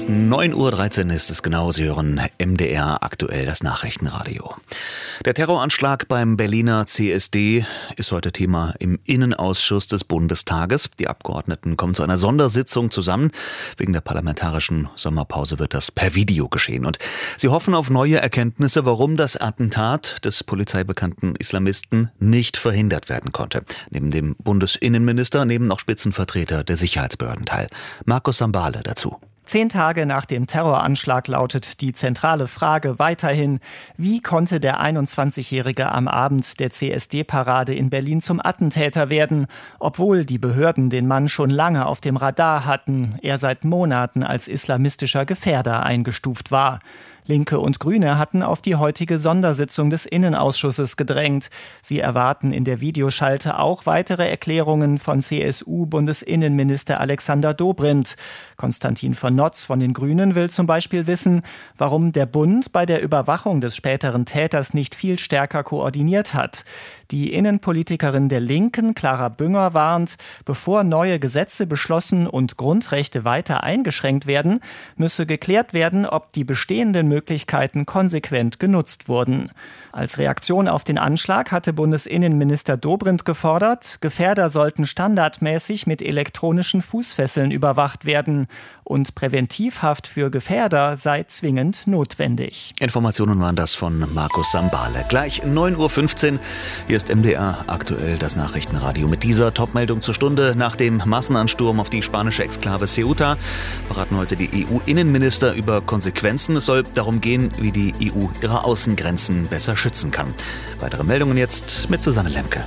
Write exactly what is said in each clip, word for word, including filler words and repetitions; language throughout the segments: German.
neun Uhr dreizehn ist es genau. Sie hören M D R aktuell, das Nachrichtenradio. Der Terroranschlag beim Berliner C S D ist heute Thema im Innenausschuss des Bundestages. Die Abgeordneten kommen zu einer Sondersitzung zusammen. Wegen der parlamentarischen Sommerpause wird das per Video geschehen. Und sie hoffen auf neue Erkenntnisse, warum das Attentat des polizeibekannten Islamisten nicht verhindert werden konnte. Neben dem Bundesinnenminister nehmen noch Spitzenvertreter der Sicherheitsbehörden teil. Markus Sambale dazu. Zehn Tage nach dem Terroranschlag lautet die zentrale Frage weiterhin: Wie konnte der einundzwanzigjährige am Abend der C S D-Parade in Berlin zum Attentäter werden, obwohl die Behörden den Mann schon lange auf dem Radar hatten, er seit Monaten als islamistischer Gefährder eingestuft war? Linke und Grüne hatten auf die heutige Sondersitzung des Innenausschusses gedrängt. Sie erwarten in der Videoschalte auch weitere Erklärungen von C S U-Bundesinnenminister Alexander Dobrindt. Konstantin von Notz von den Grünen will zum Beispiel wissen, warum der Bund bei der Überwachung des späteren Täters nicht viel stärker koordiniert hat. Die Innenpolitikerin der Linken, Clara Bünger, warnt, bevor neue Gesetze beschlossen und Grundrechte weiter eingeschränkt werden, müsse geklärt werden, ob die bestehenden Möglichkeiten konsequent genutzt wurden. Als Reaktion auf den Anschlag hatte Bundesinnenminister Dobrindt gefordert, Gefährder sollten standardmäßig mit elektronischen Fußfesseln überwacht werden und Präventivhaft für Gefährder sei zwingend notwendig. Informationen waren das von Markus Sambale. Gleich neun Uhr fünfzehn. Hier ist M D R aktuell, das Nachrichtenradio. Mit dieser Topmeldung zur Stunde: Nach dem Massenansturm auf die spanische Exklave Ceuta beraten heute die E U-Innenminister über Konsequenzen. Es soll darum gehen, wie die E U ihre Außengrenzen besser schützen kann. Weitere Meldungen jetzt mit Susanne Lemke.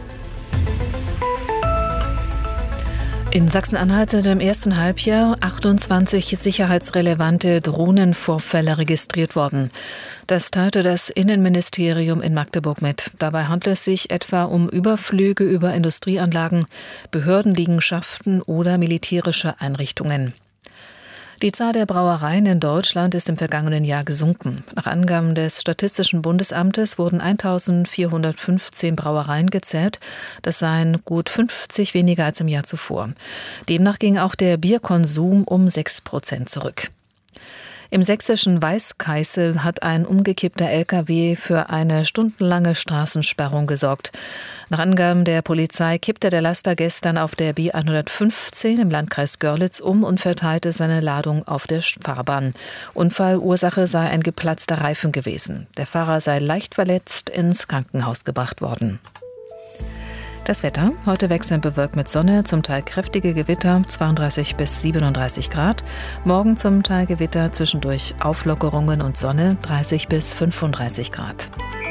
In Sachsen-Anhalt sind im ersten Halbjahr achtundzwanzig sicherheitsrelevante Drohnenvorfälle registriert worden. Das teilte das Innenministerium in Magdeburg mit. Dabei handelt es sich etwa um Überflüge über Industrieanlagen, Behördenliegenschaften oder militärische Einrichtungen. Die Zahl der Brauereien in Deutschland ist im vergangenen Jahr gesunken. Nach Angaben des Statistischen Bundesamtes wurden eintausendvierhundertfünfzehn Brauereien gezählt. Das seien gut fünfzig weniger als im Jahr zuvor. Demnach ging auch der Bierkonsum um sechs Prozent zurück. Im sächsischen Weißkeißel hat ein umgekippter L K W für eine stundenlange Straßensperrung gesorgt. Nach Angaben der Polizei kippte der Laster gestern auf der B hundertfünfzehn im Landkreis Görlitz um und verteilte seine Ladung auf der Fahrbahn. Unfallursache sei ein geplatzter Reifen gewesen. Der Fahrer sei leicht verletzt ins Krankenhaus gebracht worden. Das Wetter: Heute wechselnd bewölkt mit Sonne, zum Teil kräftige Gewitter, zweiunddreißig bis siebenunddreißig Grad. Morgen zum Teil Gewitter, zwischendurch Auflockerungen und Sonne, dreißig bis fünfunddreißig Grad.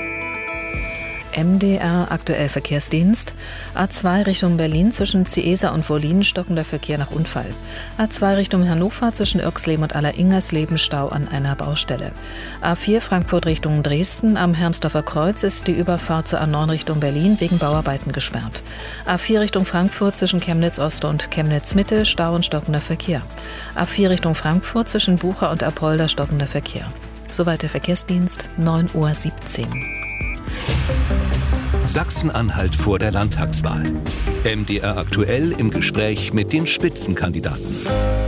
M D R aktuell Verkehrsdienst. A zwei Richtung Berlin zwischen Ciesa und Wollin stockender Verkehr nach Unfall. A zwei Richtung Hannover zwischen Irxleben und Alleringersleben Stau an einer Baustelle. A vier Frankfurt Richtung Dresden am Hermsdorfer Kreuz ist die Überfahrt zur A neun Richtung Berlin wegen Bauarbeiten gesperrt. A vier Richtung Frankfurt zwischen Chemnitz Ost und Chemnitz Mitte Stau und stockender Verkehr. A vier Richtung Frankfurt zwischen Bucha und Apolda stockender Verkehr. Soweit der Verkehrsdienst, neun Uhr siebzehn. Sachsen-Anhalt vor der Landtagswahl. M D R aktuell im Gespräch mit den Spitzenkandidaten.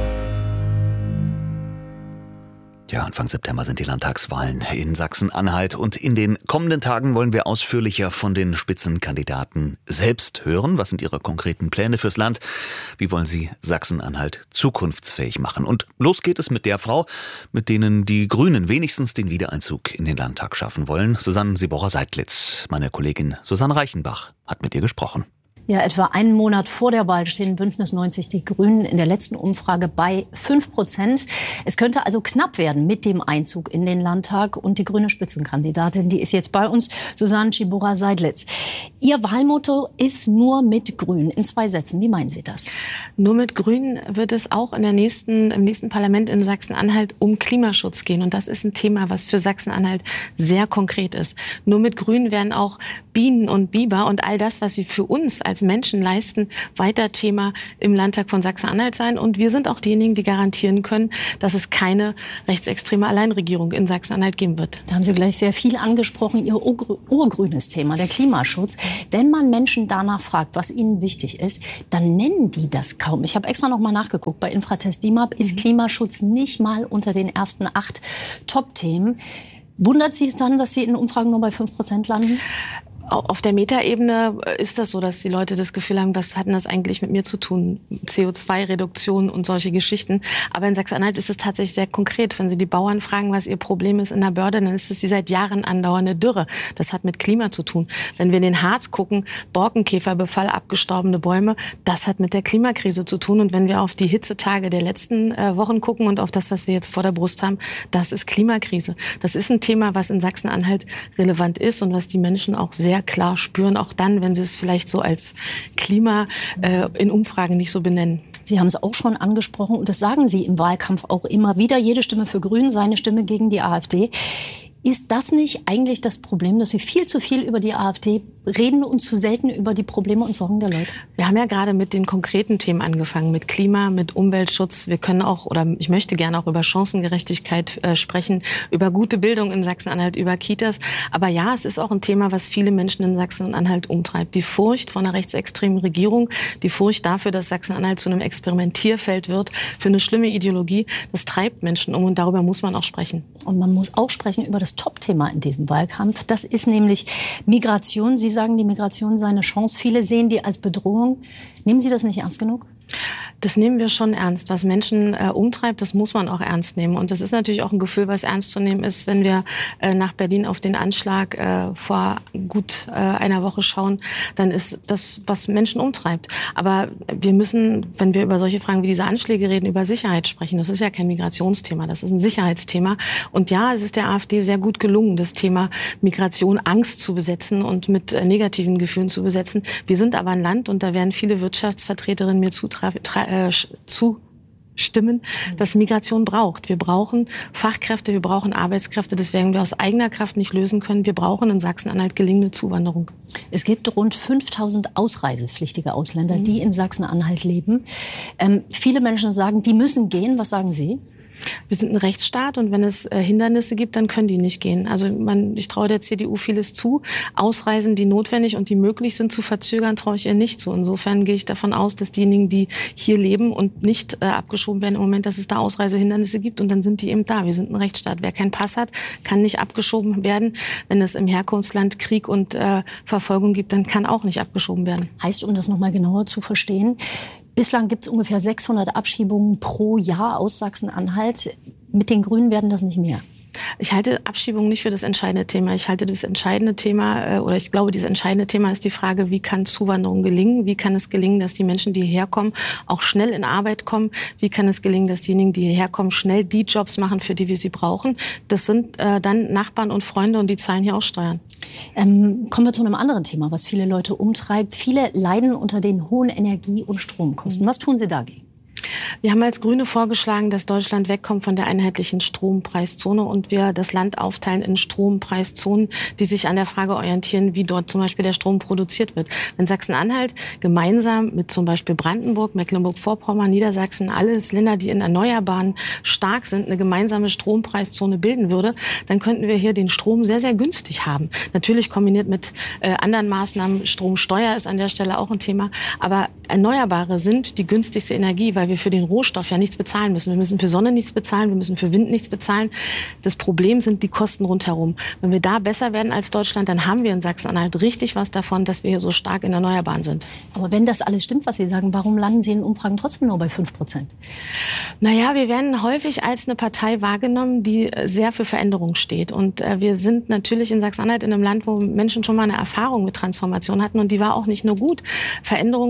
Ja, Anfang September sind die Landtagswahlen in Sachsen-Anhalt und in den kommenden Tagen wollen wir ausführlicher von den Spitzenkandidaten selbst hören. Was sind ihre konkreten Pläne fürs Land? Wie wollen sie Sachsen-Anhalt zukunftsfähig machen? Und los geht es mit der Frau, mit denen die Grünen wenigstens den Wiedereinzug in den Landtag schaffen wollen. Susanne Siborra-Seidlitz. Meine Kollegin Susanne Reichenbach hat mit ihr gesprochen. Ja, etwa einen Monat vor der Wahl stehen Bündnis neunzig Die Grünen in der letzten Umfrage bei fünf Prozent. Es könnte also knapp werden mit dem Einzug in den Landtag. Und die grüne Spitzenkandidatin, die ist jetzt bei uns, Susanne Siborra-Seidlitz. Ihr Wahlmotto ist nur mit Grün. In zwei Sätzen, wie meinen Sie das? Nur mit Grün wird es auch in der nächsten, im nächsten Parlament in Sachsen-Anhalt um Klimaschutz gehen. Und das ist ein Thema, was für Sachsen-Anhalt sehr konkret ist. Nur mit Grün werden auch Bienen und Biber und all das, was sie für uns als als Menschen leisten, weiter Thema im Landtag von Sachsen-Anhalt sein. Und wir sind auch diejenigen, die garantieren können, dass es keine rechtsextreme Alleinregierung in Sachsen-Anhalt geben wird. Da haben Sie gleich sehr viel angesprochen, Ihr urgrünes Thema, der Klimaschutz. Wenn man Menschen danach fragt, was ihnen wichtig ist, dann nennen die das kaum. Ich habe extra noch mal nachgeguckt. Bei Infratest D I M A P ist mhm. Klimaschutz nicht mal unter den ersten acht Top-Themen. Wundert Sie es dann, dass Sie in Umfragen nur bei fünf Prozent landen? Auf der Metaebene ist das so, dass die Leute das Gefühl haben, was hat denn das eigentlich mit mir zu tun? C O zwei Reduktion und solche Geschichten. Aber in Sachsen-Anhalt ist es tatsächlich sehr konkret. Wenn Sie die Bauern fragen, was ihr Problem ist in der Börde, dann ist es die seit Jahren andauernde Dürre. Das hat mit Klima zu tun. Wenn wir in den Harz gucken, Borkenkäferbefall, abgestorbene Bäume, das hat mit der Klimakrise zu tun. Und wenn wir auf die Hitzetage der letzten äh, Wochen gucken und auf das, was wir jetzt vor der Brust haben, das ist Klimakrise. Das ist ein Thema, was in Sachsen-Anhalt relevant ist und was die Menschen auch sehr klar spüren, auch dann, wenn sie es vielleicht so als Klima äh, in Umfragen nicht so benennen. Sie haben es auch schon angesprochen und das sagen Sie im Wahlkampf auch immer wieder. Jede Stimme für Grün, seine Stimme gegen die AfD. Ist das nicht eigentlich das Problem, dass Sie viel zu viel über die AfD reden und zu selten über die Probleme und Sorgen der Leute? Wir haben ja gerade mit den konkreten Themen angefangen, mit Klima, mit Umweltschutz. Wir können auch, oder ich möchte gerne auch über Chancengerechtigkeit äh, sprechen, über gute Bildung in Sachsen-Anhalt, über Kitas. Aber ja, es ist auch ein Thema, was viele Menschen in Sachsen-Anhalt umtreibt. Die Furcht vor einer rechtsextremen Regierung, die Furcht dafür, dass Sachsen-Anhalt zu einem Experimentierfeld wird für eine schlimme Ideologie, das treibt Menschen um und darüber muss man auch sprechen. Und man muss auch sprechen über das Top-Thema in diesem Wahlkampf. Das ist nämlich Migration. Sie sagen, die Migration sei eine Chance. Viele sehen die als Bedrohung. Nehmen Sie das nicht ernst genug? Das nehmen wir schon ernst. Was Menschen äh, umtreibt, das muss man auch ernst nehmen. Und das ist natürlich auch ein Gefühl, was ernst zu nehmen ist, wenn wir äh, nach Berlin auf den Anschlag äh, vor gut äh, einer Woche schauen, dann ist das, was Menschen umtreibt. Aber wir müssen, wenn wir über solche Fragen wie diese Anschläge reden, über Sicherheit sprechen. Das ist ja kein Migrationsthema, das ist ein Sicherheitsthema. Und ja, es ist der AfD sehr gut gelungen, das Thema Migration, Angst zu besetzen und mit äh, negativen Gefühlen zu besetzen. Wir sind aber ein Land, und da werden viele Wirtschaftsvertreterinnen mir zutrafen, Äh, zustimmen, dass Migration braucht. Wir brauchen Fachkräfte, wir brauchen Arbeitskräfte. Das werden wir aus eigener Kraft nicht lösen können. Wir brauchen in Sachsen-Anhalt gelingende Zuwanderung. Es gibt rund fünftausend ausreisepflichtige Ausländer, mhm. die in Sachsen-Anhalt leben. Ähm, viele Menschen sagen, die müssen gehen. Was sagen Sie? Wir sind ein Rechtsstaat und wenn es äh, Hindernisse gibt, dann können die nicht gehen. Also man, ich traue der C D U vieles zu. Ausreisen, die notwendig und die möglich sind, zu verzögern, traue ich ihr nicht zu. Insofern gehe ich davon aus, dass diejenigen, die hier leben und nicht äh, abgeschoben werden im Moment, dass es da Ausreisehindernisse gibt und dann sind die eben da. Wir sind ein Rechtsstaat. Wer keinen Pass hat, kann nicht abgeschoben werden. Wenn es im Herkunftsland Krieg und äh, Verfolgung gibt, dann kann auch nicht abgeschoben werden. Heißt, um das noch mal genauer zu verstehen, bislang gibt es ungefähr sechshundert Abschiebungen pro Jahr aus Sachsen-Anhalt. Mit den Grünen werden das nicht mehr. Ich halte Abschiebung nicht für das entscheidende Thema. Ich halte das entscheidende Thema, oder ich glaube, das entscheidende Thema ist die Frage, wie kann Zuwanderung gelingen? Wie kann es gelingen, dass die Menschen, die hierher kommen, auch schnell in Arbeit kommen? Wie kann es gelingen, dass diejenigen, die hierher kommen, schnell die Jobs machen, für die wir sie brauchen? Das sind äh, dann Nachbarn und Freunde und die zahlen hier auch Steuern. Ähm, kommen wir zu einem anderen Thema, was viele Leute umtreibt. Viele leiden unter den hohen Energie- und Stromkosten. Was tun Sie dagegen? Wir haben als Grüne vorgeschlagen, dass Deutschland wegkommt von der einheitlichen Strompreiszone und wir das Land aufteilen in Strompreiszonen, die sich an der Frage orientieren, wie dort zum Beispiel der Strom produziert wird. Wenn Sachsen-Anhalt gemeinsam mit zum Beispiel Brandenburg, Mecklenburg-Vorpommern, Niedersachsen, alles Länder, die in Erneuerbaren stark sind, eine gemeinsame Strompreiszone bilden würde, dann könnten wir hier den Strom sehr, sehr günstig haben. Natürlich kombiniert mit äh, anderen Maßnahmen. Stromsteuer ist an der Stelle auch ein Thema. Aber Erneuerbare sind die günstigste Energie, weil wir für den Rohstoff ja nichts bezahlen müssen. Wir müssen für Sonne nichts bezahlen, wir müssen für Wind nichts bezahlen. Das Problem sind die Kosten rundherum. Wenn wir da besser werden als Deutschland, dann haben wir in Sachsen-Anhalt richtig was davon, dass wir hier so stark in Erneuerbaren sind. Aber wenn das alles stimmt, was Sie sagen, warum landen Sie in Umfragen trotzdem nur bei fünf Prozent? Naja, wir werden häufig als eine Partei wahrgenommen, die sehr für Veränderung steht. Und äh, wir sind natürlich in Sachsen-Anhalt in einem Land, wo Menschen schon mal eine Erfahrung mit Transformation hatten. Und die war auch nicht nur gut. Veränderung macht Menschen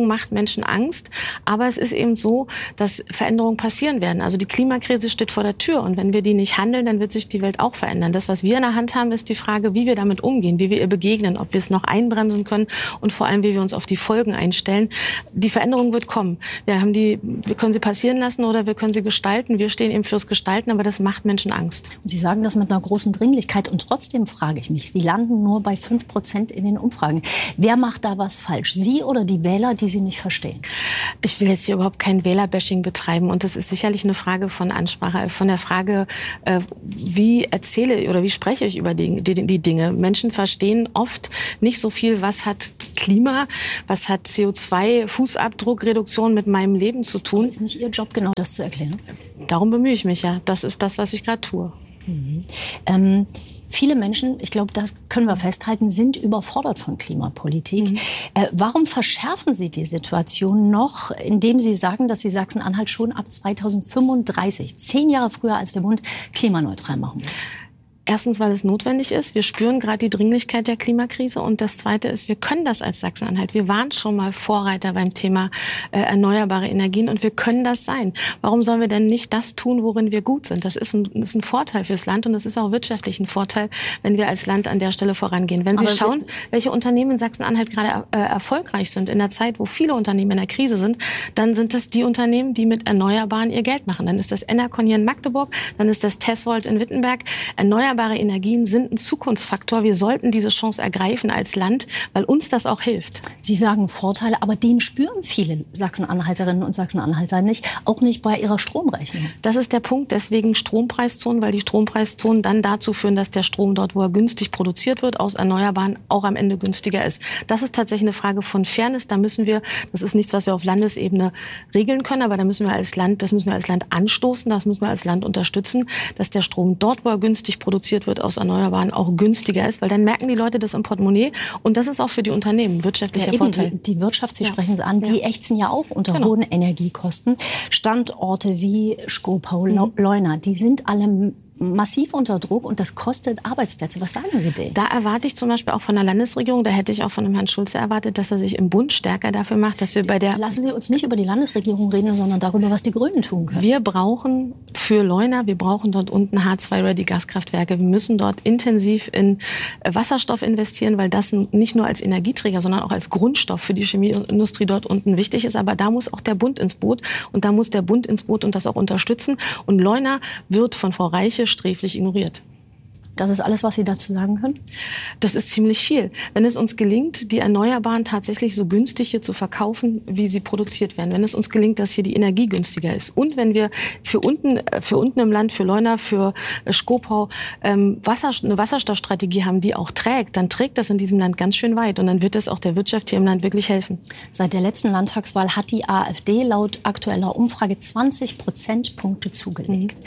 Menschen Angst. Aber es ist eben so, dass Veränderungen passieren werden. Also die Klimakrise steht vor der Tür. Und wenn wir die nicht handeln, dann wird sich die Welt auch verändern. Das, was wir in der Hand haben, ist die Frage, wie wir damit umgehen, wie wir ihr begegnen, ob wir es noch einbremsen können und vor allem, wie wir uns auf die Folgen einstellen. Die Veränderung wird kommen. Wir haben die, wir können sie passieren lassen oder wir können sie gestalten. Wir stehen eben fürs Gestalten, aber das macht Menschen Angst. Und Sie sagen das mit einer großen Dringlichkeit. Und trotzdem frage ich mich, Sie landen nur bei fünf Prozent in den Umfragen. Wer macht da was falsch? Sie oder die Wähler, die Sie nicht verstehen? Ich will jetzt hier überhaupt kein Wählerbashing betreiben. Und das ist sicherlich eine Frage von Ansprache, von der Frage, äh, wie erzähle oder wie spreche ich über die, die, die Dinge. Menschen verstehen oft nicht so viel, was hat Klima, was hat C O zwei Fußabdruckreduktion mit meinem Leben zu tun. Ist nicht Ihr Job, genau das zu erklären? Darum bemühe ich mich ja. Das ist das, was ich gerade tue. Mhm. Ähm, viele Menschen, ich glaube, das können wir festhalten, sind überfordert von Klimapolitik. Mhm. Äh, warum verschärfen Sie die Situation noch, indem Sie sagen, dass Sie Sachsen-Anhalt schon ab zweitausendfünfunddreißig, zehn Jahre früher als der Bund, klimaneutral machen wollen? Erstens, weil es notwendig ist. Wir spüren gerade die Dringlichkeit der Klimakrise. Und das Zweite ist, wir können das als Sachsen-Anhalt. Wir waren schon mal Vorreiter beim Thema äh, erneuerbare Energien und wir können das sein. Warum sollen wir denn nicht das tun, worin wir gut sind? Das ist ein, das ist ein Vorteil fürs Land und das ist auch wirtschaftlich ein Vorteil, wenn wir als Land an der Stelle vorangehen. Wenn Sie Aber schauen, welche Unternehmen in Sachsen-Anhalt gerade äh, erfolgreich sind in der Zeit, wo viele Unternehmen in der Krise sind, dann sind das die Unternehmen, die mit Erneuerbaren ihr Geld machen. Dann ist das Enercon hier in Magdeburg, dann ist das Tesvolt in Wittenberg. Erneuerbare Erneuerbare Energien sind ein Zukunftsfaktor. Wir sollten diese Chance ergreifen als Land, weil uns das auch hilft. Sie sagen Vorteile, aber den spüren viele Sachsen-Anhalterinnen und Sachsen-Anhalter nicht, auch nicht bei ihrer Stromrechnung. Das ist der Punkt, deswegen Strompreiszonen, weil die Strompreiszonen dann dazu führen, dass der Strom dort, wo er günstig produziert wird, aus Erneuerbaren auch am Ende günstiger ist. Das ist tatsächlich eine Frage von Fairness. Da müssen wir, das ist nichts, was wir auf Landesebene regeln können, aber da müssen wir als Land, das müssen wir als Land anstoßen, das müssen wir als Land unterstützen, dass der Strom dort, wo er günstig produziert wird, aus Erneuerbaren auch günstiger ist, weil dann merken die Leute das im Portemonnaie und das ist auch für die Unternehmen wirtschaftlicher ja, Vorteil. Die, die Wirtschaft, Sie ja. sprechen es an, die ja. ächzen ja auch unter genau. hohen Energiekosten. Standorte wie Schkopau, mhm. Leuna, die sind alle massiv unter Druck und das kostet Arbeitsplätze. Was sagen Sie denen? Da erwarte ich zum Beispiel auch von der Landesregierung, da hätte ich auch von dem Herrn Schulze erwartet, dass er sich im Bund stärker dafür macht, dass wir bei der... Lassen Sie uns nicht über die Landesregierung reden, sondern darüber, was die Grünen tun können. Wir brauchen für Leuna, wir brauchen dort unten H zwei Ready Gaskraftwerke. Wir müssen dort intensiv in Wasserstoff investieren, weil das nicht nur als Energieträger, sondern auch als Grundstoff für die Chemieindustrie dort unten wichtig ist. Aber da muss auch der Bund ins Boot und da muss der Bund ins Boot und das auch unterstützen. Und Leuna wird von Frau Reiche sträflich ignoriert. Das ist alles, was Sie dazu sagen können? Das ist ziemlich viel. Wenn es uns gelingt, die Erneuerbaren tatsächlich so günstig hier zu verkaufen, wie sie produziert werden, wenn es uns gelingt, dass hier die Energie günstiger ist und wenn wir für unten, für unten im Land, für Leuna, für Schkopau ähm, Wasser, eine Wasserstoffstrategie haben, die auch trägt, dann trägt das in diesem Land ganz schön weit und dann wird es auch der Wirtschaft hier im Land wirklich helfen. Seit der letzten Landtagswahl hat die AfD laut aktueller Umfrage zwanzig Prozentpunkte zugelegt. Mhm.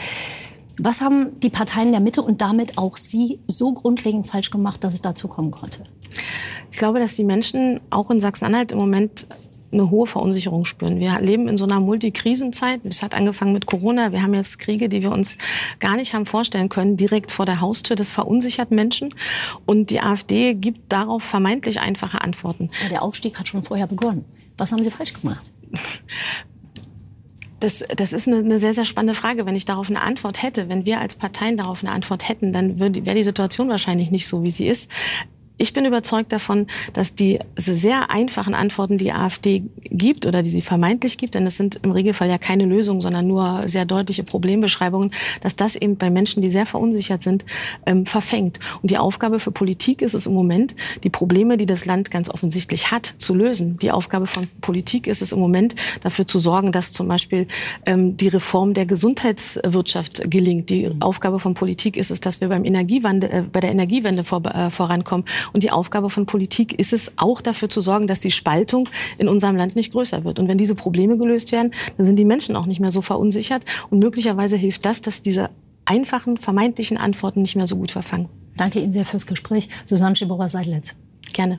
Was haben die Parteien der Mitte und damit auch Sie so grundlegend falsch gemacht, dass es dazu kommen konnte? Ich glaube, dass die Menschen auch in Sachsen-Anhalt im Moment eine hohe Verunsicherung spüren. Wir leben in so einer Multikrisenzeit. Es hat angefangen mit Corona. Wir haben jetzt Kriege, die wir uns gar nicht haben vorstellen können, direkt vor der Haustür. Das verunsichert Menschen. Und die AfD gibt darauf vermeintlich einfache Antworten. Ja, der Aufstieg hat schon vorher begonnen. Was haben Sie falsch gemacht? Das, das ist eine, eine sehr, sehr spannende Frage. Wenn ich darauf eine Antwort hätte, wenn wir als Parteien darauf eine Antwort hätten, dann würde, wäre die Situation wahrscheinlich nicht so, wie sie ist. Ich bin überzeugt davon, dass die sehr einfachen Antworten, die die AfD gibt oder die sie vermeintlich gibt, denn es sind im Regelfall ja keine Lösungen, sondern nur sehr deutliche Problembeschreibungen, dass das eben bei Menschen, die sehr verunsichert sind, ähm, verfängt. Und die Aufgabe für Politik ist es im Moment, die Probleme, die das Land ganz offensichtlich hat, zu lösen. Die Aufgabe von Politik ist es im Moment, dafür zu sorgen, dass zum Beispiel ähm, die Reform der Gesundheitswirtschaft gelingt. Die Aufgabe von Politik ist es, dass wir beim Energiewandel, äh, bei der Energiewende vor, äh, vorankommen. Und die Aufgabe von Politik ist es auch dafür zu sorgen, dass die Spaltung in unserem Land nicht größer wird. Und wenn diese Probleme gelöst werden, dann sind die Menschen auch nicht mehr so verunsichert. Und möglicherweise hilft das, dass diese einfachen, vermeintlichen Antworten nicht mehr so gut verfangen. Danke Ihnen sehr fürs Gespräch. Susanne Schibowa-Seidlitz. Gerne.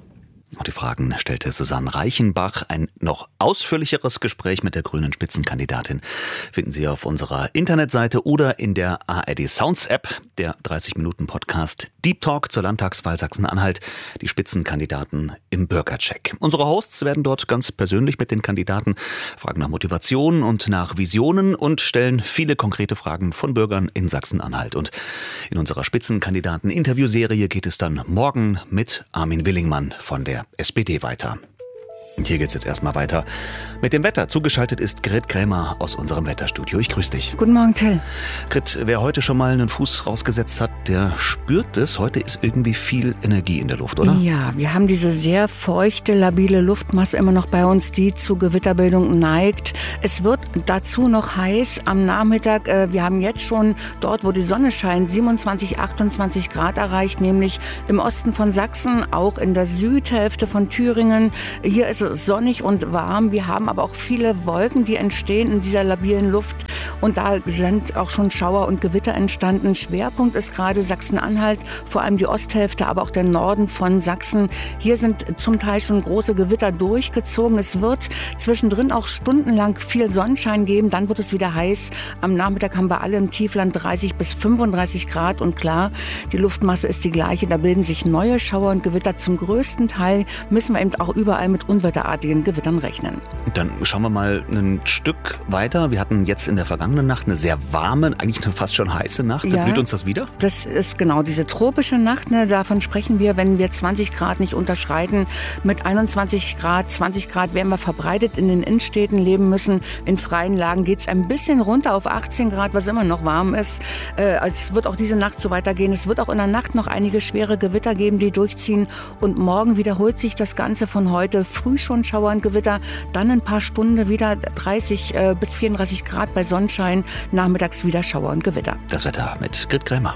Und die Fragen stellte Susanne Reichenbach. Ein noch ausführlicheres Gespräch mit der grünen Spitzenkandidatin finden Sie auf unserer Internetseite oder in der A R D Sounds App. Der dreißig Minuten Podcast Deep Talk zur Landtagswahl Sachsen-Anhalt. Die Spitzenkandidaten im Bürgercheck. Unsere Hosts werden dort ganz persönlich mit den Kandidaten fragen nach Motivation und nach Visionen und stellen viele konkrete Fragen von Bürgern in Sachsen-Anhalt. Und in unserer Spitzenkandidaten-Interviewserie geht es dann morgen mit Armin Willingmann von der S P D weiter. Und hier geht's jetzt erstmal weiter mit dem Wetter. Zugeschaltet ist Grit Krämer aus unserem Wetterstudio. Ich grüße dich. Guten Morgen, Till. Grit, wer heute schon mal einen Fuß rausgesetzt hat, der spürt es. Heute ist irgendwie viel Energie in der Luft, oder? Ja, wir haben diese sehr feuchte, labile Luftmasse immer noch bei uns, die zu Gewitterbildung neigt. Es wird dazu noch heiß am Nachmittag. Wir haben jetzt schon dort, wo die Sonne scheint, siebenundzwanzig, achtundzwanzig Grad erreicht, nämlich im Osten von Sachsen, auch in der Südhälfte von Thüringen. Hier ist es sonnig und warm. Wir haben aber auch viele Wolken, die entstehen in dieser labilen Luft. Und da sind auch schon Schauer und Gewitter entstanden. Schwerpunkt ist gerade Sachsen-Anhalt, vor allem die Osthälfte, aber auch der Norden von Sachsen. Hier sind zum Teil schon große Gewitter durchgezogen. Es wird zwischendrin auch stundenlang viel Sonnenschein geben. Dann wird es wieder heiß. Am Nachmittag haben wir alle im Tiefland dreißig bis fünfunddreißig Grad. Und klar, die Luftmasse ist die gleiche. Da bilden sich neue Schauer und Gewitter. Zum größten Teil müssen wir eben auch überall mit unwetterartigen Gewittern rechnen. Dann schauen wir mal ein Stück weiter. Wir hatten jetzt in der vergangenen Nacht eine sehr warme, eigentlich eine fast schon heiße Nacht. Ja, blüht uns das wieder? Das ist genau diese tropische Nacht. Ne, davon sprechen wir, wenn wir zwanzig Grad nicht unterschreiten. Mit einundzwanzig Grad, zwanzig Grad werden wir verbreitet in den Innenstädten leben müssen. In freien Lagen geht es ein bisschen runter auf achtzehn Grad, was immer noch warm ist. Äh, es wird auch diese Nacht so weitergehen. Es wird auch in der Nacht noch einige schwere Gewitter geben, die durchziehen. Und morgen wiederholt sich das Ganze von heute. Früh schon Schauer und Gewitter, dann ein paar Stunden wieder dreißig bis vierunddreißig Grad bei Sonnenschein, nachmittags wieder Schauer und Gewitter. Das Wetter mit Grit Krämer.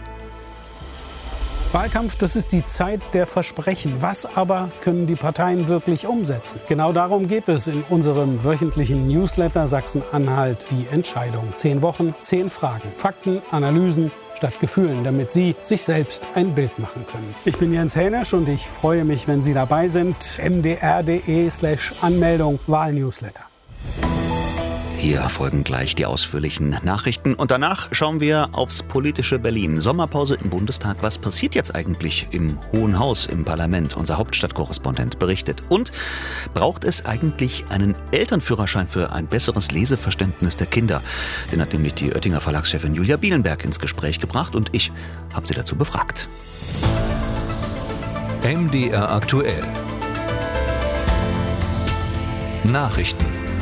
Wahlkampf, das ist die Zeit der Versprechen. Was aber können die Parteien wirklich umsetzen? Genau darum geht es in unserem wöchentlichen Newsletter Sachsen-Anhalt, die Entscheidung. Zehn Wochen, zehn Fragen, Fakten, Analysen statt Gefühlen, damit Sie sich selbst ein Bild machen können. Ich bin Jens Hänisch und ich freue mich, wenn Sie dabei sind. m d r punkt d e slash Anmeldung Wahlnewsletter. Hier folgen gleich die ausführlichen Nachrichten und danach schauen wir aufs politische Berlin. Sommerpause im Bundestag. Was passiert jetzt eigentlich im Hohen Haus, im Parlament? Unser Hauptstadtkorrespondent berichtet. Und braucht es eigentlich einen Elternführerschein für ein besseres Leseverständnis der Kinder? Den hat nämlich die Oettinger Verlagschefin Julia Bielenberg ins Gespräch gebracht und ich habe sie dazu befragt. M D R aktuell. Nachrichten.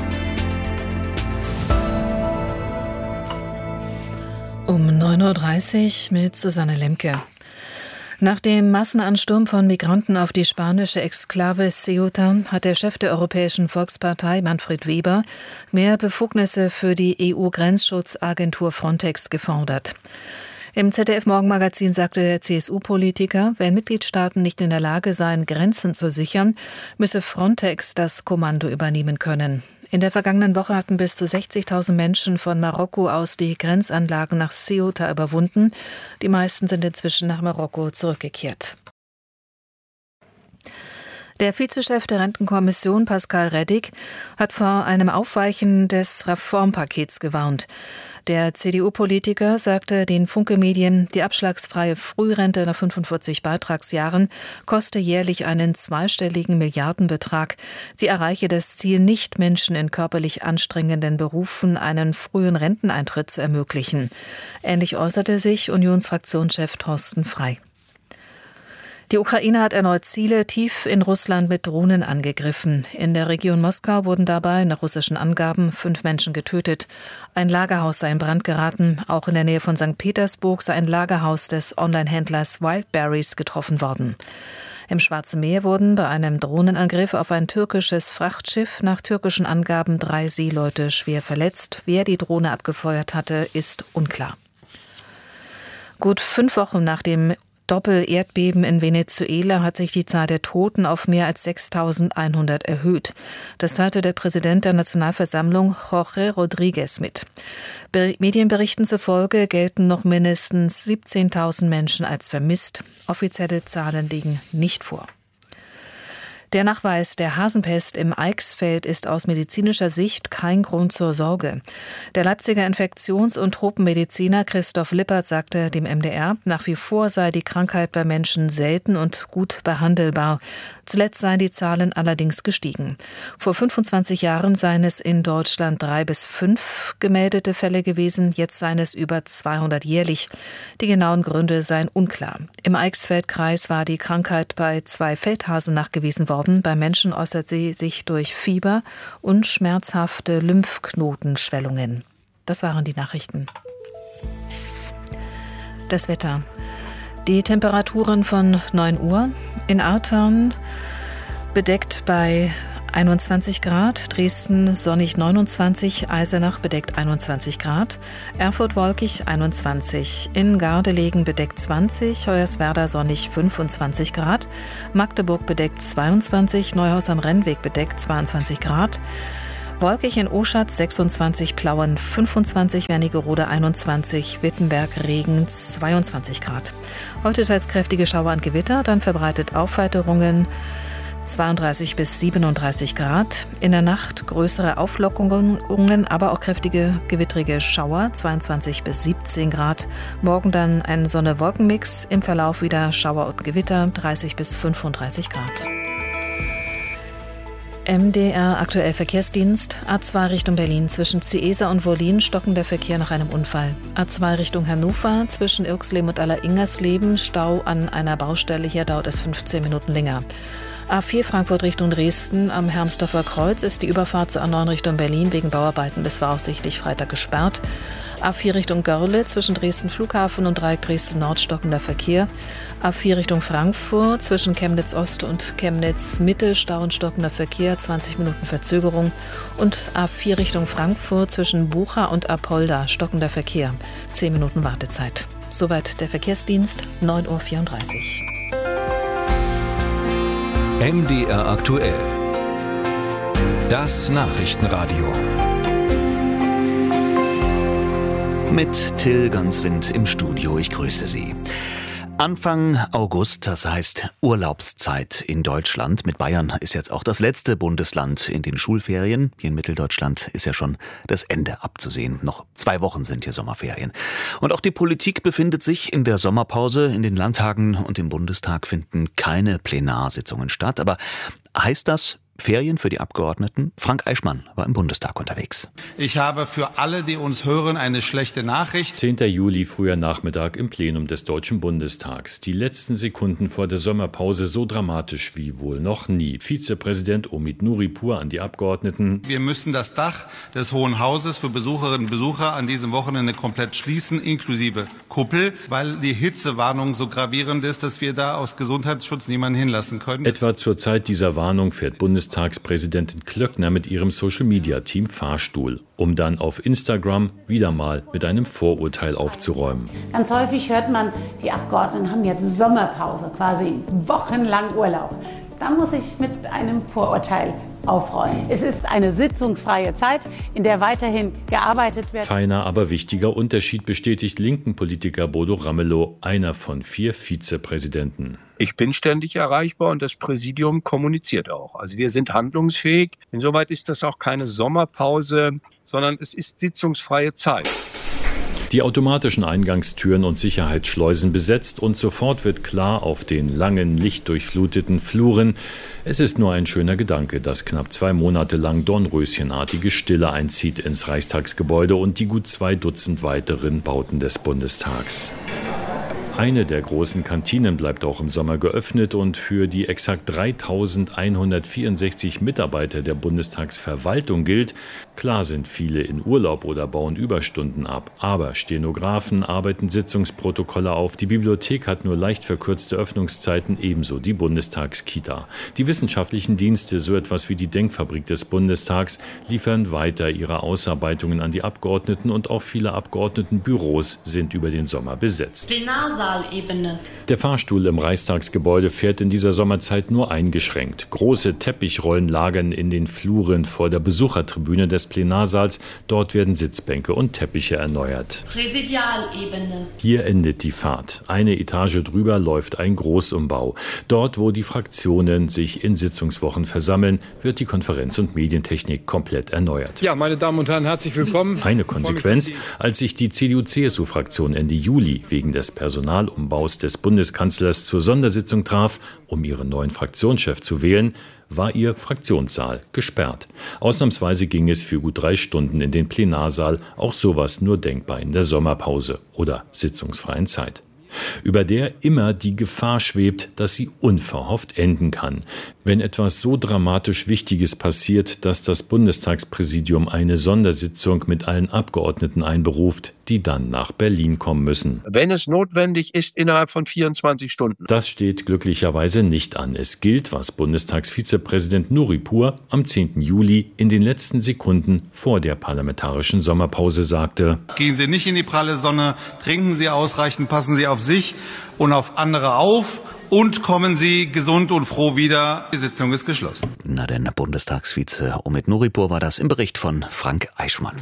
Um neun Uhr dreißig mit Susanne Lemke. Nach dem Massenansturm von Migranten auf die spanische Exklave Ceuta hat der Chef der Europäischen Volkspartei, Manfred Weber, mehr Befugnisse für die E U-Grenzschutzagentur Frontex gefordert. Im Z D F-Morgenmagazin sagte der C S U-Politiker, wenn Mitgliedstaaten nicht in der Lage seien, Grenzen zu sichern, müsse Frontex das Kommando übernehmen können. In der vergangenen Woche hatten bis zu sechzigtausend Menschen von Marokko aus die Grenzanlagen nach Ceuta überwunden. Die meisten sind inzwischen nach Marokko zurückgekehrt. Der Vizechef der Rentenkommission, Pascal Reddig, hat vor einem Aufweichen des Reformpakets gewarnt. Der C D U-Politiker sagte den Funke-Medien, die abschlagsfreie Frührente nach fünfundvierzig Beitragsjahren koste jährlich einen zweistelligen Milliardenbetrag. Sie erreiche das Ziel nicht, Menschen in körperlich anstrengenden Berufen einen frühen Renteneintritt zu ermöglichen. Ähnlich äußerte sich Unionsfraktionschef Thorsten Frey. Die Ukraine hat erneut Ziele tief in Russland mit Drohnen angegriffen. In der Region Moskau wurden dabei, nach russischen Angaben, fünf Menschen getötet. Ein Lagerhaus sei in Brand geraten. Auch in der Nähe von Sankt Petersburg sei ein Lagerhaus des Online-Händlers Wildberries getroffen worden. Im Schwarzen Meer wurden bei einem Drohnenangriff auf ein türkisches Frachtschiff nach türkischen Angaben drei Seeleute schwer verletzt. Wer die Drohne abgefeuert hatte, ist unklar. Gut fünf Wochen nach dem Doppel-Erdbeben in Venezuela hat sich die Zahl der Toten auf mehr als sechstausendeinhundert erhöht. Das teilte der Präsident der Nationalversammlung, Jorge Rodriguez, mit. Be- Medienberichten zufolge gelten noch mindestens siebzehntausend Menschen als vermisst. Offizielle Zahlen liegen nicht vor. Der Nachweis der Hasenpest im Eichsfeld ist aus medizinischer Sicht kein Grund zur Sorge. Der Leipziger Infektions- und Tropenmediziner Christoph Lippert sagte dem M D R, nach wie vor sei die Krankheit bei Menschen selten und gut behandelbar. Zuletzt seien die Zahlen allerdings gestiegen. Vor fünfundzwanzig Jahren seien es in Deutschland drei bis fünf gemeldete Fälle gewesen, jetzt seien es über zweihundert jährlich. Die genauen Gründe seien unklar. Im Eichsfeldkreis war die Krankheit bei zwei Feldhasen nachgewiesen worden. Bei Menschen äußert sie sich durch Fieber und schmerzhafte Lymphknotenschwellungen. Das waren die Nachrichten. Das Wetter. Die Temperaturen von neun Uhr. In Ahrtal bedeckt bei einundzwanzig Grad, Dresden sonnig neunundzwanzig, Eisenach bedeckt einundzwanzig Grad, Erfurt wolkig einundzwanzig, in Gardelegen bedeckt zwanzig, Hoyerswerda sonnig fünfundzwanzig Grad, Magdeburg bedeckt zweiundzwanzig, Neuhaus am Rennweg bedeckt zweiundzwanzig Grad, wolkig in Oschatz sechsundzwanzig, Plauen fünfundzwanzig, Wernigerode einundzwanzig, Wittenberg Regen zweiundzwanzig Grad. Heute teils kräftige Schauer und Gewitter, dann verbreitet Aufweiterungen zweiunddreißig bis siebenunddreißig Grad. In der Nacht größere Auflockerungen, aber auch kräftige gewittrige Schauer, zweiundzwanzig bis siebzehn Grad. Morgen dann ein Sonne-Wolken-Mix, im Verlauf wieder Schauer und Gewitter, dreißig bis fünfunddreißig Grad. M D R aktuell Verkehrsdienst. A zwei Richtung Berlin. Zwischen Ciesa und Wollin stockend der Verkehr nach einem Unfall. A zwei Richtung Hannover. Zwischen Irxleben und Aller-Ingersleben. Stau an einer Baustelle. Hier dauert es fünfzehn Minuten länger. A vier Frankfurt Richtung Dresden. Am Hermsdorfer Kreuz ist die Überfahrt zur A neun Richtung Berlin wegen Bauarbeiten bis voraussichtlich Freitag gesperrt. A vier Richtung Görle. Zwischen Dresden Flughafen und Dreieck Dresden Nord stockender Verkehr. A vier Richtung Frankfurt. Zwischen Chemnitz Ost und Chemnitz Mitte Stau und stockender Verkehr. zwanzig Minuten Verzögerung. Und A vier Richtung Frankfurt. Zwischen Bucha und Apolda stockender Verkehr. zehn Minuten Wartezeit. Soweit der Verkehrsdienst. neun Uhr vierunddreißig. M D R aktuell. Das Nachrichtenradio. Mit Till Ganswind im Studio. Ich grüße Sie. Anfang August, das heißt Urlaubszeit in Deutschland. Mit Bayern ist jetzt auch das letzte Bundesland in den Schulferien. Hier in Mitteldeutschland ist ja schon das Ende abzusehen. Noch zwei Wochen sind hier Sommerferien. Und auch die Politik befindet sich in der Sommerpause. In den Landtagen und im Bundestag finden keine Plenarsitzungen statt. Aber heißt das Ferien für die Abgeordneten? Frank Eichmann war im Bundestag unterwegs. Ich habe für alle, die uns hören, eine schlechte Nachricht. zehnter Juli, früher Nachmittag im Plenum des Deutschen Bundestags. Die letzten Sekunden vor der Sommerpause so dramatisch wie wohl noch nie. Vizepräsident Omid Nuripur an die Abgeordneten. Wir müssen das Dach des Hohen Hauses für Besucherinnen und Besucher an diesem Wochenende komplett schließen, inklusive Kuppel, weil die Hitzewarnung so gravierend ist, dass wir da aus Gesundheitsschutz niemanden hinlassen können. Etwa zur Zeit dieser Warnung fährt Bundestag Bundestagspräsidentin Klöckner mit ihrem Social-Media-Team Fahrstuhl, um dann auf Instagram wieder mal mit einem Vorurteil aufzuräumen. Ganz häufig hört man, die Abgeordneten haben jetzt Sommerpause, quasi wochenlang Urlaub. Da muss ich mit einem Vorurteil aufräumen. Es ist eine sitzungsfreie Zeit, in der weiterhin gearbeitet wird. Feiner, aber wichtiger Unterschied bestätigt linken Politiker Bodo Ramelow, einer von vier Vizepräsidenten. Ich bin ständig erreichbar und das Präsidium kommuniziert auch. Also wir sind handlungsfähig. Insoweit ist das auch keine Sommerpause, sondern es ist sitzungsfreie Zeit. Die automatischen Eingangstüren und Sicherheitsschleusen besetzt und sofort wird klar auf den langen, lichtdurchfluteten Fluren: Es ist nur ein schöner Gedanke, dass knapp zwei Monate lang dornröschenartige Stille einzieht ins Reichstagsgebäude und die gut zwei Dutzend weiteren Bauten des Bundestags. Eine der großen Kantinen bleibt auch im Sommer geöffnet und für die exakt dreitausendeinhundertvierundsechzig Mitarbeiter der Bundestagsverwaltung gilt: Klar sind viele in Urlaub oder bauen Überstunden ab, aber Stenografen arbeiten Sitzungsprotokolle auf, die Bibliothek hat nur leicht verkürzte Öffnungszeiten, ebenso die Bundestagskita. Die wissenschaftlichen Dienste, so etwas wie die Denkfabrik des Bundestags, liefern weiter ihre Ausarbeitungen an die Abgeordneten und auch viele Abgeordnetenbüros sind über den Sommer besetzt. Plenarsaal Plenaarsaalebene. Der Fahrstuhl im Reichstagsgebäude fährt in dieser Sommerzeit nur eingeschränkt. Große Teppichrollen lagern in den Fluren vor der Besuchertribüne des Plenarsaals. Dort werden Sitzbänke und Teppiche erneuert. Präsidialebene. Hier endet die Fahrt. Eine Etage drüber läuft ein Großumbau. Dort, wo die Fraktionen sich in Sitzungswochen versammeln, wird die Konferenz- und Medientechnik komplett erneuert. Ja, meine Damen und Herren, herzlich willkommen. Eine Konsequenz, als sich die C D U-C S U-Fraktion Ende Juli wegen des Personalumbaus des Bundeskanzlers zur Sondersitzung traf, um ihren neuen Fraktionschef zu wählen, war ihr Fraktionssaal gesperrt. Ausnahmsweise ging es für gut drei Stunden in den Plenarsaal, auch sowas nur denkbar in der Sommerpause oder sitzungsfreien Zeit, über der immer die Gefahr schwebt, dass sie unverhofft enden kann. Wenn etwas so dramatisch Wichtiges passiert, dass das Bundestagspräsidium eine Sondersitzung mit allen Abgeordneten einberuft, die dann nach Berlin kommen müssen. Wenn es notwendig ist, innerhalb von vierundzwanzig Stunden. Das steht glücklicherweise nicht an. Es gilt, was Bundestagsvizepräsident Nuripur am zehnten Juli in den letzten Sekunden vor der parlamentarischen Sommerpause sagte. Gehen Sie nicht in die pralle Sonne, trinken Sie ausreichend, passen Sie auf sich und auf andere auf. Und kommen Sie gesund und froh wieder. Die Sitzung ist geschlossen. Na, denn Bundestagsvize Omid Nuripur war das im Bericht von Frank Eichmann.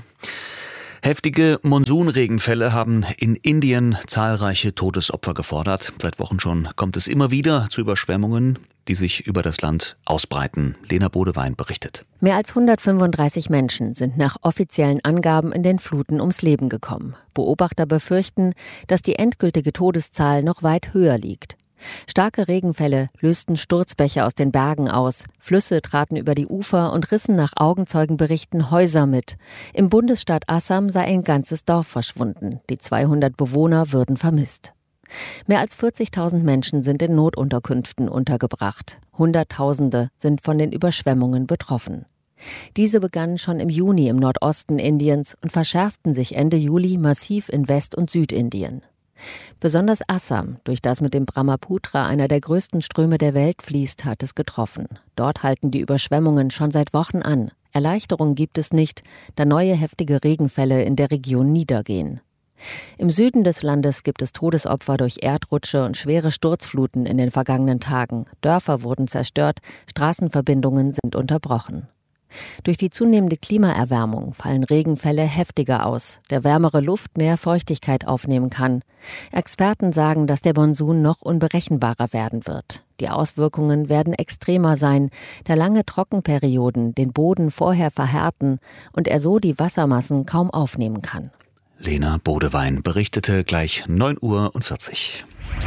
Heftige Monsunregenfälle haben in Indien zahlreiche Todesopfer gefordert. Seit Wochen schon kommt es immer wieder zu Überschwemmungen, die sich über das Land ausbreiten. Lena Bodewein berichtet. Mehr als hundertfünfunddreißig Menschen sind nach offiziellen Angaben in den Fluten ums Leben gekommen. Beobachter befürchten, dass die endgültige Todeszahl noch weit höher liegt. Starke Regenfälle lösten Sturzbäche aus den Bergen aus, Flüsse traten über die Ufer und rissen nach Augenzeugenberichten Häuser mit. Im Bundesstaat Assam sei ein ganzes Dorf verschwunden, die zweihundert Bewohner würden vermisst. Mehr als vierzigtausend Menschen sind in Notunterkünften untergebracht. Hunderttausende sind von den Überschwemmungen betroffen. Diese begannen schon im Juni im Nordosten Indiens und verschärften sich Ende Juli massiv in West- und Südindien. Besonders Assam, durch das mit dem Brahmaputra einer der größten Ströme der Welt fließt, hat es getroffen. Dort halten die Überschwemmungen schon seit Wochen an. Erleichterung gibt es nicht, da neue heftige Regenfälle in der Region niedergehen. Im Süden des Landes gibt es Todesopfer durch Erdrutsche und schwere Sturzfluten in den vergangenen Tagen. Dörfer wurden zerstört, Straßenverbindungen sind unterbrochen. Durch die zunehmende Klimaerwärmung fallen Regenfälle heftiger aus, der wärmere Luft mehr Feuchtigkeit aufnehmen kann. Experten sagen, dass der Monsun noch unberechenbarer werden wird. Die Auswirkungen werden extremer sein, da lange Trockenperioden den Boden vorher verhärten und er so die Wassermassen kaum aufnehmen kann. Lena Bodewein berichtete gleich neun Uhr vierzig.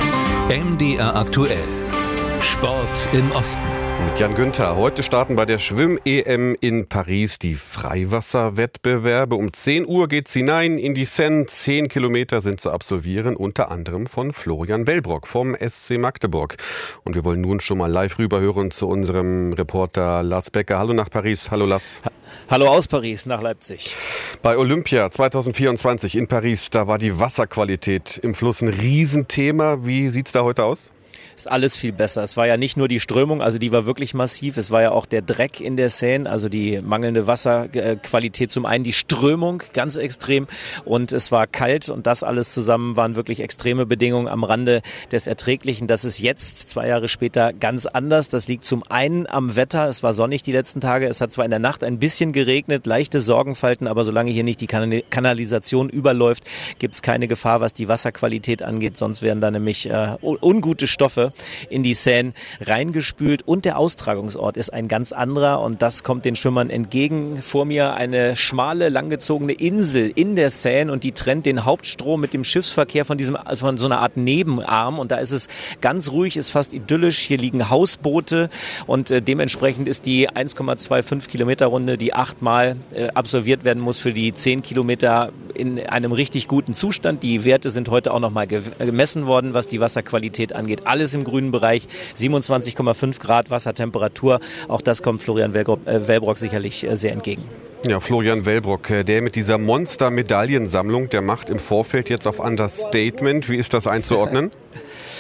M D R aktuell. Sport im Osten. Mit Jan Günther. Heute starten bei der Schwimm-E M in Paris die Freiwasserwettbewerbe. Um zehn Uhr geht's hinein in die Seine. Zehn Kilometer sind zu absolvieren, unter anderem von Florian Wellbrock vom S C Magdeburg. Und wir wollen nun schon mal live rüberhören zu unserem Reporter Lars Becker. Hallo nach Paris. Hallo Lars. Hallo aus Paris nach Leipzig. Bei Olympia zweitausendvierundzwanzig in Paris, da war die Wasserqualität im Fluss ein Riesenthema. Wie sieht's da heute aus? Ist alles viel besser. Es war ja nicht nur die Strömung, also die war wirklich massiv. Es war ja auch der Dreck in der Seine, also die mangelnde Wasserqualität. Zum einen die Strömung, ganz extrem. Und es war kalt und das alles zusammen waren wirklich extreme Bedingungen am Rande des Erträglichen. Das ist jetzt, zwei Jahre später, ganz anders. Das liegt zum einen am Wetter. Es war sonnig die letzten Tage. Es hat zwar in der Nacht ein bisschen geregnet, leichte Sorgenfalten, aber solange hier nicht die Kanalisation überläuft, gibt es keine Gefahr, was die Wasserqualität angeht. Sonst wären da nämlich äh, ungute Stoffe in die Seine reingespült und der Austragungsort ist ein ganz anderer und das kommt den Schwimmern entgegen. Vor mir eine schmale, langgezogene Insel in der Seine und die trennt den Hauptstrom mit dem Schiffsverkehr von diesem, also von so einer Art Nebenarm und da ist es ganz ruhig, ist fast idyllisch. Hier liegen Hausboote und äh, dementsprechend ist die eins Komma fünfundzwanzig Kilometer Runde, die achtmal äh, absolviert werden muss, für die zehn Kilometer in einem richtig guten Zustand. Die Werte sind heute auch nochmal gemessen worden, was die Wasserqualität angeht. Alles im grünen Bereich, siebenundzwanzig Komma fünf Grad Wassertemperatur. Auch das kommt Florian Wellbrock sicherlich sehr entgegen. Ja, Florian Wellbrock, der mit dieser Monster-Medaillensammlung, der macht im Vorfeld jetzt auf Understatement. Wie ist das einzuordnen?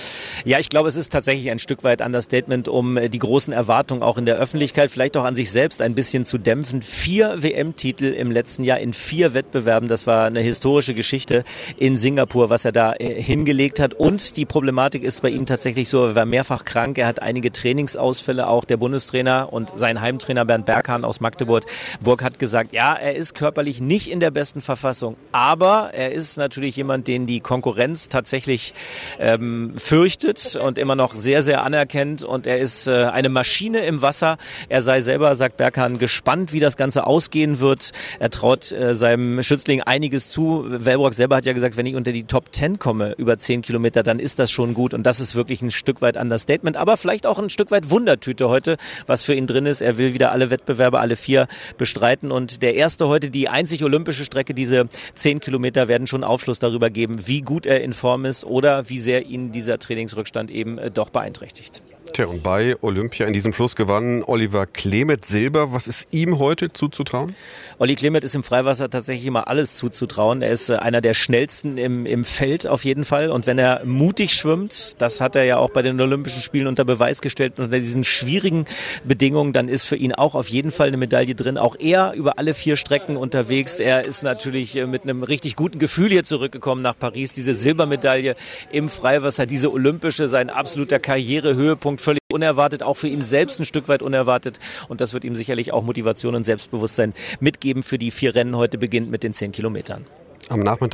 Ja, ich glaube, es ist tatsächlich ein Stück weit Understatement, um die großen Erwartungen auch in der Öffentlichkeit, vielleicht auch an sich selbst ein bisschen zu dämpfen. Vier W M-Titel im letzten Jahr in vier Wettbewerben, das war eine historische Geschichte in Singapur, was er da äh, hingelegt hat. Und die Problematik ist bei ihm tatsächlich so, er war mehrfach krank, er hat einige Trainingsausfälle, auch der Bundestrainer und sein Heimtrainer Bernd Berghahn aus Magdeburg Burg hat gesagt, ja, er ist körperlich nicht in der besten Verfassung, aber er ist natürlich jemand, den die Konkurrenz tatsächlich ähm, fürchtet und immer noch sehr, sehr anerkennt, und er ist äh, eine Maschine im Wasser. Er sei selber, sagt Berghahn, gespannt, wie das Ganze ausgehen wird. Er traut äh, seinem Schützling einiges zu. Wellbrock selber hat ja gesagt, wenn ich unter die Top Ten komme über zehn Kilometer, dann ist das schon gut, und das ist wirklich ein Stück weit Understatement, aber vielleicht auch ein Stück weit Wundertüte heute, was für ihn drin ist. Er will wieder alle Wettbewerbe, alle vier bestreiten, und der erste heute, die einzig olympische Strecke, diese zehn Kilometer, werden schon Aufschluss darüber geben, wie gut er in Form ist oder wie sehr ihn dieser Trainingsrückstand eben doch beeinträchtigt. Tja, und bei Olympia in diesem Fluss gewann Oliver Klemet Silber. Was ist ihm heute zuzutrauen? Olli Klemet ist im Freiwasser tatsächlich immer alles zuzutrauen. Er ist einer der schnellsten im, im Feld auf jeden Fall. Und wenn er mutig schwimmt, das hat er ja auch bei den Olympischen Spielen unter Beweis gestellt, unter diesen schwierigen Bedingungen, dann ist für ihn auch auf jeden Fall eine Medaille drin. Auch er über alle vier Strecken unterwegs. Er ist natürlich mit einem richtig guten Gefühl hier zurückgekommen nach Paris. Diese Silbermedaille im Freiwasser, diese olympische, sein absoluter Karrierehöhepunkt, völlig unerwartet, auch für ihn selbst ein Stück weit unerwartet. Und das wird ihm sicherlich auch Motivation und Selbstbewusstsein mitgeben für die vier Rennen. Heute beginnt mit den zehn Kilometern. Am Nachmittag